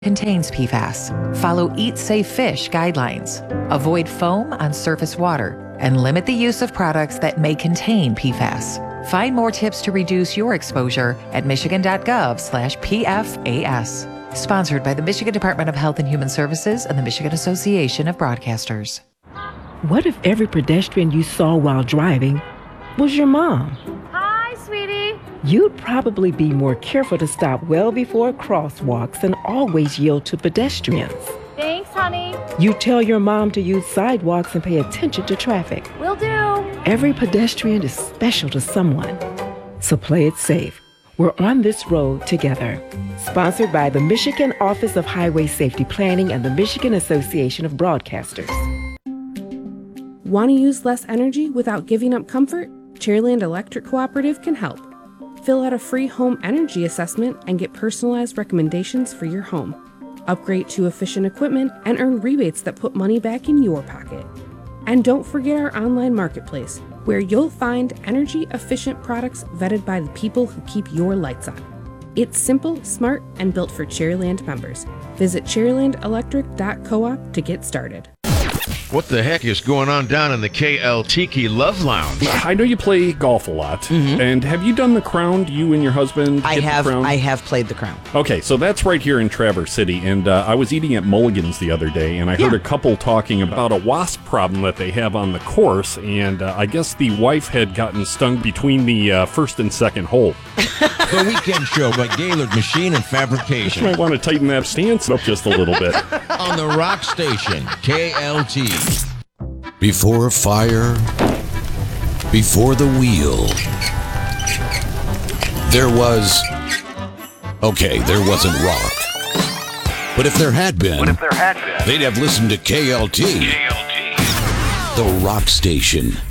contains PFAS. Follow Eat Safe Fish guidelines. Avoid foam on surface water and limit the use of products that may contain PFAS. Find more tips to reduce your exposure at michigan.gov/PFAS. Sponsored by the Michigan Department of Health and Human Services and the Michigan Association of Broadcasters. What if every pedestrian you saw while driving was your mom? Hi, sweetie. You'd probably be more careful to stop well before crosswalks and always yield to pedestrians. Thanks, honey. You tell your mom to use sidewalks and pay attention to traffic. Will do. Every pedestrian is special to someone. So play it safe. We're on this road together. Sponsored by the Michigan Office of Highway Safety Planning and the Michigan Association of Broadcasters. Want to use less energy without giving up comfort? Cherryland Electric Cooperative can help. Fill out a free home energy assessment and get personalized recommendations for your home. Upgrade to efficient equipment and earn rebates that put money back in your pocket. And don't forget our online marketplace, where you'll find energy-efficient products vetted by the people who keep your lights on. It's simple, smart, and built for Cherryland members. Visit cherrylandelectric.coop to get started. What the heck is going on down in the KL Tiki Love Lounge? I know you play golf a lot, and have you done the Crown? You and your husband? I hit the Crown? have played the Crown. Okay, so that's right here in Traverse City, and I was eating at Mulligan's the other day, and I heard a couple talking about a wasp problem that they have on the course, and I guess the wife had gotten stung between the first and second hole. The Weekend Show by Gaylord Machine and Fabrication. You might want to tighten that stance up just a little bit. On the Rock Station, KLT. Before fire, before the wheel, there wasn't rock. But if there had been, they'd have listened to KLT. The Rock Station.